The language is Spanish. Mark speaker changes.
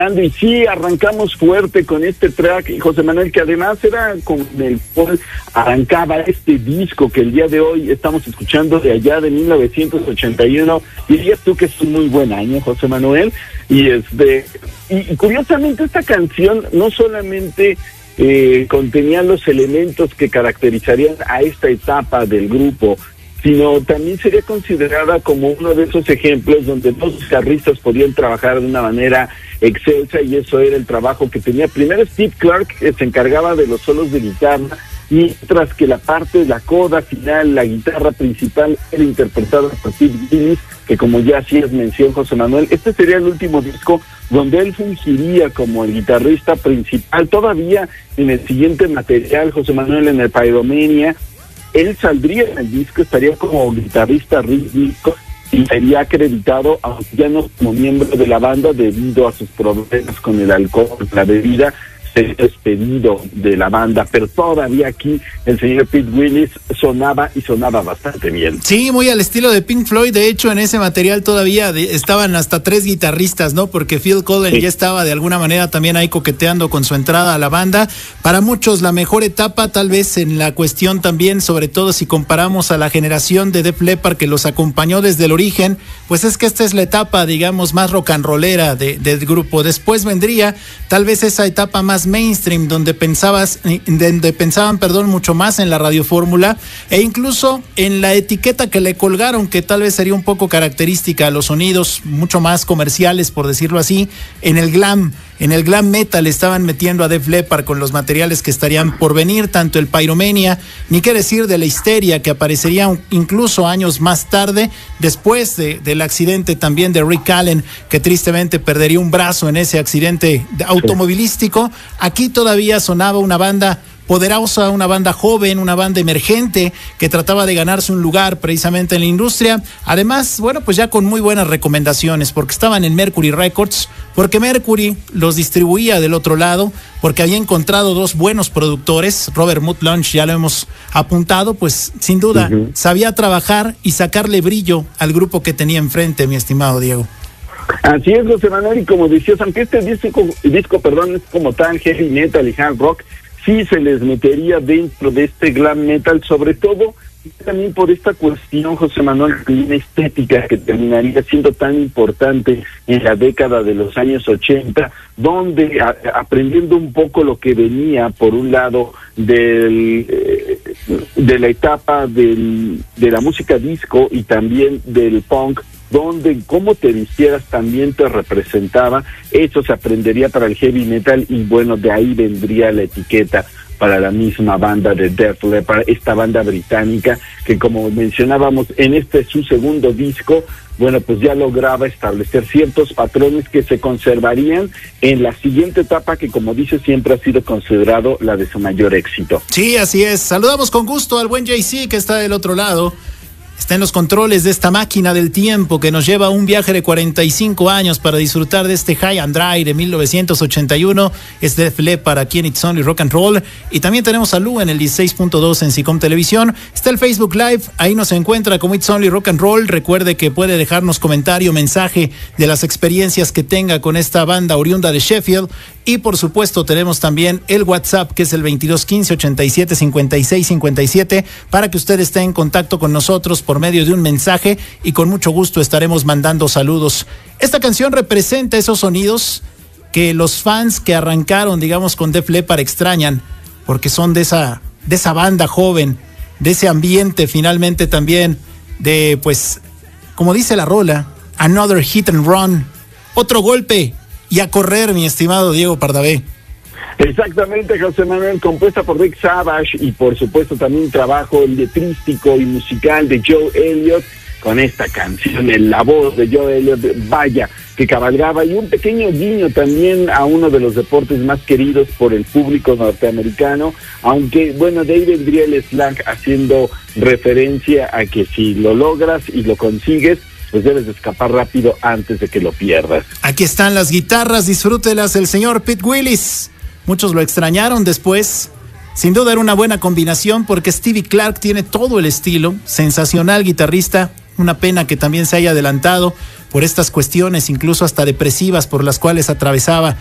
Speaker 1: Y sí, arrancamos fuerte con este track, José Manuel, que además era con el cual arrancaba este disco que el día de hoy estamos escuchando de allá de 1981. Dirías tú que es un muy buen año, José Manuel. Y curiosamente esta canción no solamente contenía los elementos que caracterizarían a esta etapa del grupo, sino también sería considerada como uno de esos ejemplos donde dos guitarristas podían trabajar de una manera excelsa, y eso era el trabajo que tenía primero Steve Clark, que se encargaba de los solos de guitarra, mientras que la parte de la coda final, la guitarra principal, era interpretada por Pete Willis, que como ya hacías mención, José Manuel, este sería el último disco donde él fungiría como el guitarrista principal. Todavía en el siguiente material, José Manuel, en el Pyromania, él saldría en el disco, estaría como guitarrista rítmico y sería acreditado, aunque ya no como miembro de la banda, debido a sus problemas con el alcohol, la bebida, sería despedido de la banda, pero todavía aquí el señor Pete Willis sonaba bastante bien.
Speaker 2: Sí, muy al estilo de Pink Floyd. De hecho, en ese material todavía estaban hasta 3 guitarristas, ¿no? Porque Phil Collen ya estaba de alguna manera también ahí coqueteando con su entrada a la banda. Para muchos la mejor etapa, tal vez en la cuestión también, sobre todo si comparamos a la generación de Def Leppard que los acompañó desde el origen, pues es que esta es la etapa, digamos, más rock and rollera del grupo. Después vendría tal vez esa etapa más mainstream, donde pensaban, mucho más en la radiofórmula e incluso en la etiqueta que le colgaron, que tal vez sería un poco característica a los sonidos mucho más comerciales, por decirlo así, en el glam metal estaban metiendo a Def Leppard con los materiales que estarían por venir, tanto el Pyromania, ni qué decir de la Histeria, que aparecería incluso años más tarde, después del accidente también de Rick Allen, que tristemente perdería un brazo en ese accidente automovilístico. Aquí todavía sonaba una banda poderosa, una banda joven, una banda emergente que trataba de ganarse un lugar precisamente en la industria. Además, bueno, pues ya con muy buenas recomendaciones, porque estaban en Mercury Records, porque Mercury los distribuía del otro lado, porque había encontrado 2 buenos productores. Robert Mutlunch, ya lo hemos apuntado, pues sin duda sabía trabajar y sacarle brillo al grupo que tenía enfrente, mi estimado Diego.
Speaker 1: Así es, José Manuel, y como decías, aunque este disco es como tan heavy metal y hard rock, sí se les metería dentro de este glam metal, sobre todo también por esta cuestión, José Manuel, una estética que terminaría siendo tan importante en la década de los años 80, donde aprendiendo un poco lo que venía, por un lado, de la etapa de la música disco y también del punk, donde cómo te vistieras también te representaba. Eso se aprendería para el heavy metal, y bueno, de ahí vendría la etiqueta para la misma banda de Def Leppard, esta banda británica que, como mencionábamos, en este su segundo disco, bueno, pues ya lograba establecer ciertos patrones que se conservarían en la siguiente etapa, que, como dice, siempre ha sido considerado la de su mayor éxito.
Speaker 2: Sí, así es. Saludamos con gusto al buen JC, que está del otro lado. Está en los controles de esta máquina del tiempo que nos lleva a un viaje de 45 años para disfrutar de este High and Dry de 1981. Es Def Leppard aquí en It's Only Rock and Roll. Y también tenemos a Lu en el 16.2 en Sicom Televisión. Está el Facebook Live, ahí nos encuentra como It's Only Rock and Roll. Recuerde que puede dejarnos comentario, mensaje de las experiencias que tenga con esta banda oriunda de Sheffield. Y por supuesto tenemos también el WhatsApp, que es el 2215-875657, para que usted esté en contacto con nosotros por medio de un mensaje, y con mucho gusto estaremos mandando saludos. Esta canción representa esos sonidos que los fans que arrancaron, digamos, con Def Leppard extrañan, porque son de esa banda joven, de ese ambiente finalmente también, de, pues, como dice la rola, another hit and run, otro golpe y a correr, mi estimado Diego Pardavé.
Speaker 1: Exactamente, José Manuel, compuesta por Rick Savage, y por supuesto también trabajo letrístico y musical de Joe Elliott, con esta canción en la voz de Joe Elliott, vaya, que cabalgaba, y un pequeño guiño también a uno de los deportes más queridos por el público norteamericano, aunque bueno, de ahí vendría el slang haciendo referencia a que si lo logras y lo consigues, pues debes de escapar rápido antes de que lo pierdas.
Speaker 2: Aquí están las guitarras, disfrútelas, el señor Pete Willis. Muchos lo extrañaron después. Sin duda era una buena combinación, porque Stevie Clark tiene todo el estilo, sensacional guitarrista, una pena que también se haya adelantado por estas cuestiones, incluso hasta depresivas, por las cuales atravesaba